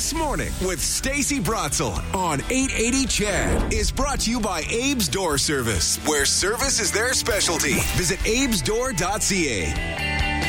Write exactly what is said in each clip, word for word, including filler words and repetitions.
This Morning with Stacey Bratzel on eight eighty C H E D is brought to you by Abe's Door Service, where service is their specialty. Visit abes door dot c a.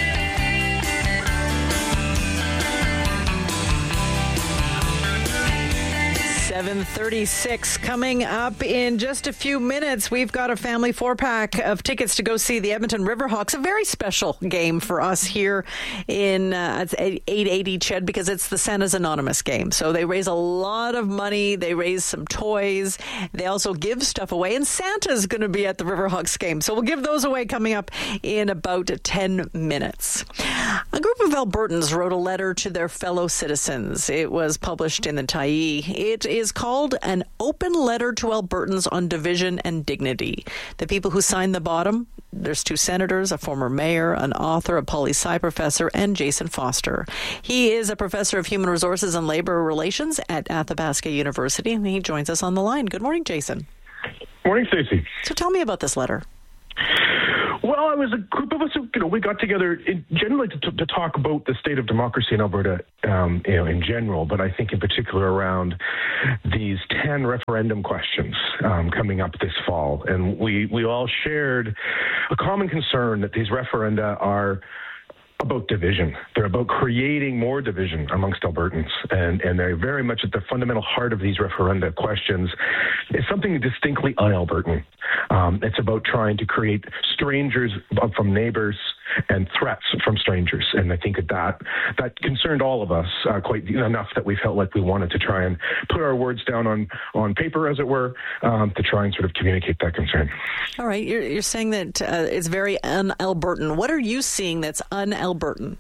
seven thirty-six coming up in just a few minutes. We've got a family four-pack of tickets to go see the Edmonton Riverhawks, a very special game for us here in uh, eight eighty C H E D because it's the Santa's Anonymous game. So they raise a lot of money. They raise some toys. They also give stuff away, and Santa's going to be at the Riverhawks game. So we'll give those away coming up in about ten minutes. A group of Albertans wrote a letter to their fellow citizens. It was published in the Tyee. It is called An Open Letter to Albertans on Division and Dignity. The people who signed the bottom, there's two senators, a former mayor, an author, a poli-sci professor, and Jason Foster. He is a professor of human resources and labor relations at Athabasca University, and he joins us on the line. Good morning, Jason. Morning, Stacey. So tell me about this letter. Well, it was a group of us who, you know, we got together in, generally to, to talk about the state of democracy in Alberta, um, you know, in general, but I think in particular around these ten referendum questions um, coming up this fall. And we, we all shared a common concern that these referenda are about division. They're about creating more division amongst Albertans. And, and they're very much at the fundamental heart of these referenda questions is something distinctly un-Albertan. Um, it's about trying to create strangers from neighbors and threats from strangers. And I think that that, that concerned all of us uh, quite enough that we felt like we wanted to try and put our words down on, on paper, as it were, um, to try and sort of communicate that concern. All right. You're, you're saying that uh, it's very un-Albertan. What are you seeing that's un-Albertan?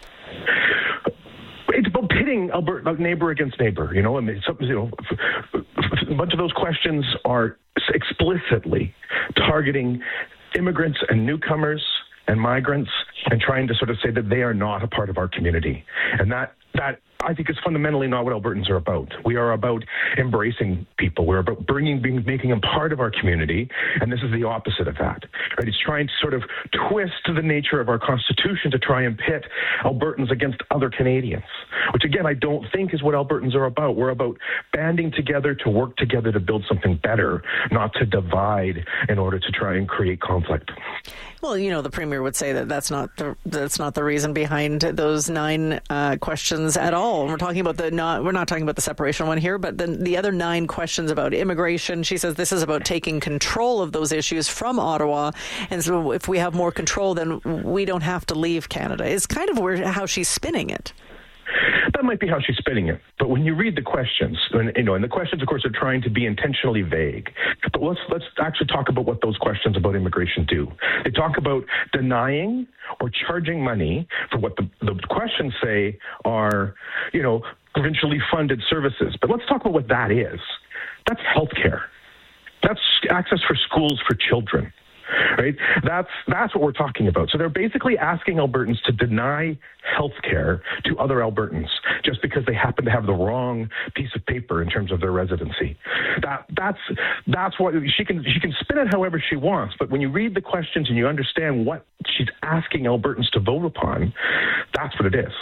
It's about pitting Alberta neighbor against neighbor. You know, I mean, some, you know, a bunch of those questions are explicitly targeting immigrants and newcomers and migrants and trying to sort of say that they are not a part of our community. And that, that I think is fundamentally not what Albertans are about. We are about embracing people. We're about bringing, being, making them part of our community. And this is the opposite of that. Right? It's trying to sort of twist the nature of our Constitution to try and pit Albertans against other Canadians, which again, I don't think is what Albertans are about. We're about banding together to work together to build something better, not to divide in order to try and create conflict. Well, you know, the Premier would say that that's not the, that's not the reason behind those nine uh, questions at all. We're talking about the not we're not talking about the separation one here, but the, the other nine questions about immigration. She says this is about taking control of those issues from Ottawa, and so if we have more control, then we don't have to leave Canada. It's kind of where how she's spinning it. That might be how she's spinning it. But when you read the questions, and, you know, and the questions, of course, are trying to be intentionally vague. But let's let's actually talk about what those questions about immigration do. They talk about denying or charging money for what the, the questions say are, you know, provincially funded services. But let's talk about what that is. That's healthcare. That's access for schools for children. Right? That's that's what we're talking about. So they're basically asking Albertans to deny health care to other Albertans just because they happen to have the wrong piece of paper in terms of their residency. That that's that's what she can she can spin it however she wants. But when you read the questions and you understand what she's asking Albertans to vote upon, that's what it is.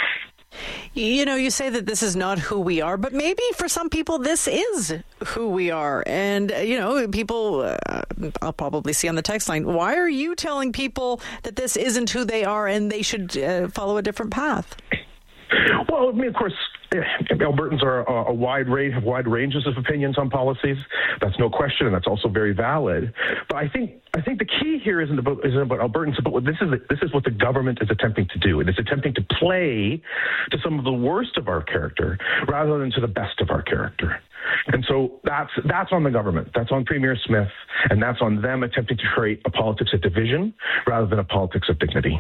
You know, you say that this is not who we are, but maybe for some people this is who we are. And, uh, you know, people, uh, I'll probably see on the text line, why are you telling people that this isn't who they are and they should uh, follow a different path? Well, I mean, of course, Albertans are a wide range, have wide ranges of opinions on policies. That's no question, and that's also very valid. But I think I think the key here isn't about isn't about Albertans, but what this is this is what the government is attempting to do. It is attempting to play to some of the worst of our character rather than to the best of our character. And so that's that's on the government. That's on Premier Smith, and that's on them attempting to create a politics of division rather than a politics of dignity.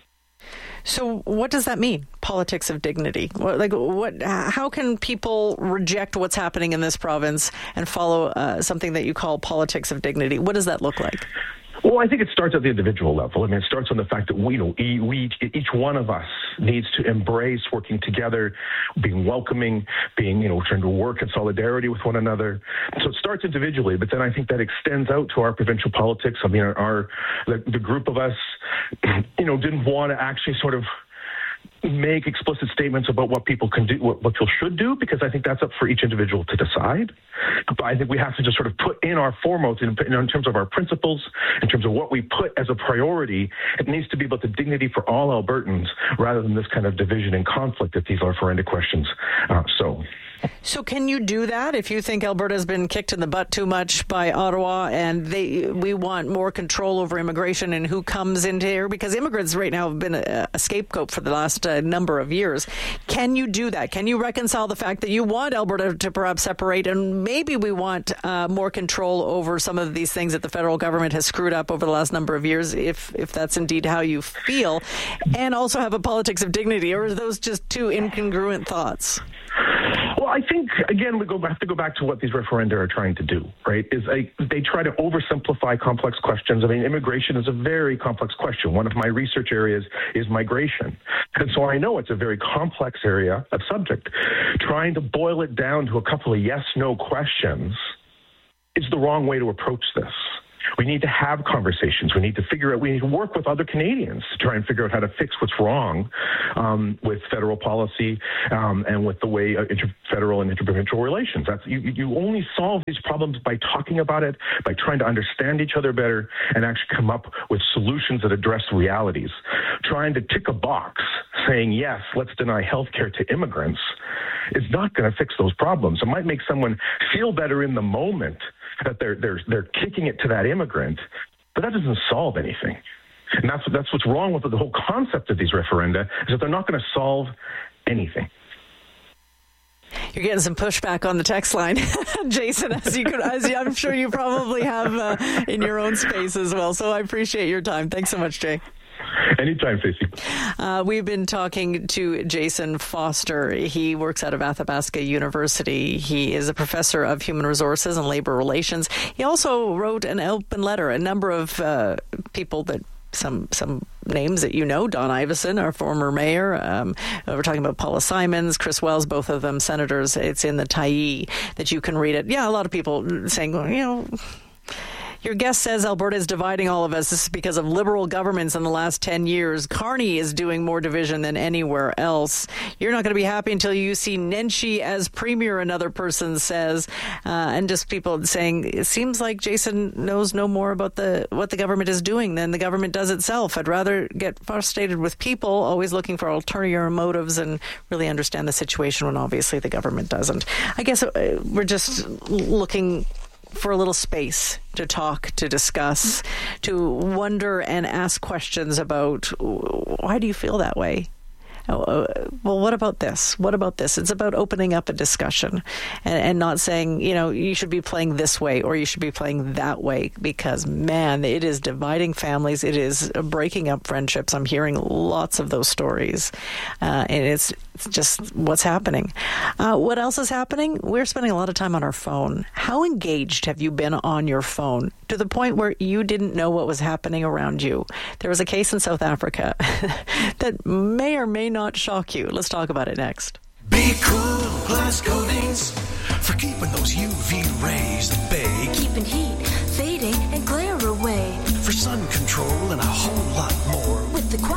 So what does that mean, politics of dignity? What, like, what? How can people reject what's happening in this province and follow uh, something that you call politics of dignity? What does that look like? Well, I think it starts at the individual level. I mean, it starts on the fact that we, you know, we, each one of us needs to embrace working together, being welcoming, being, you know, trying to work in solidarity with one another. So it starts individually, but then I think that extends out to our provincial politics. I mean, our, our the, the group of us, you know, didn't want to actually sort of make explicit statements about what people can do, what, what people should do, because I think that's up for each individual to decide. But I think we have to just sort of put in our foremost, in, in terms of our principles, in terms of what we put as a priority, it needs to be about the dignity for all Albertans rather than this kind of division and conflict that these referenda questions uh, so. So can you do that if you think Alberta has been kicked in the butt too much by Ottawa and they we want more control over immigration and who comes into here? Because immigrants right now have been a, a scapegoat for the last uh, number of years. Can you do that? Can you reconcile the fact that you want Alberta to perhaps separate and maybe we want uh, more control over some of these things that the federal government has screwed up over the last number of years, if, if that's indeed how you feel, and also have a politics of dignity? Or are those just two incongruent thoughts? Well, I think, again, we go have to go back to what these referenda are trying to do, right? Is a, they try to oversimplify complex questions. I mean, immigration is a very complex question. One of my research areas is migration. And so I know it's a very complex area of subject. Trying to boil it down to a couple of yes-no questions is the wrong way to approach this. We need to have conversations. We need to figure out, we need to work with other Canadians to try and figure out how to fix what's wrong um, with federal policy um, and with the way uh, inter- federal and interprovincial relations. That's you, you only solve these problems by talking about it, by trying to understand each other better and actually come up with solutions that address realities. Trying to tick a box saying, yes, let's deny health care to immigrants is not going to fix those problems. It might make someone feel better in the moment that they're they're they're kicking it to that immigrant, but that doesn't solve anything. And that's that's what's wrong with the whole concept of these referenda, is that they're not going to solve anything. You're getting some pushback on the text line, Jason, as you could, as you, I'm sure you probably have uh, in your own space as well. So I appreciate your time. Thanks so much, Jay. Anytime, Stacey. Uh, we've been talking to Jason Foster. He works out of Athabasca University. He is a professor of human resources and labor relations. He also wrote an open letter. A number of uh, people that some some names that you know, Don Iveson, our former mayor. Um, we're talking about Paula Simons, Chris Wells, both of them senators. It's in the Tyee that you can read it. Yeah, a lot of people saying, well, you know, your guest says Alberta is dividing all of us. This is because of liberal governments in the last ten years. Carney is doing more division than anywhere else. You're not going to be happy until you see Nenshi as premier, another person says. Uh, and just people saying, it seems like Jason knows no more about the what the government is doing than the government does itself. I'd rather get frustrated with people, always looking for ulterior motives, and really understand the situation when obviously the government doesn't. I guess uh, we're just looking for a little space to talk, to discuss, to wonder and ask questions about, why do you feel that way? Well, what about this? What about this? It's about opening up a discussion and, and not saying, you know, you should be playing this way or you should be playing that way, because, man, it is dividing families. It is breaking up friendships. I'm hearing lots of those stories. Uh, and it's, it's just what's happening. Uh, what else is happening? We're spending a lot of time on our phone. How engaged have you been on your phone to the point where you didn't know what was happening around you? There was a case in South Africa that may or may not shock you. Let's talk about it next. Be cool, glass coatings for keeping those U V rays at bay. Keeping heat, fading, and glare away. For sun control and a whole lot more. With the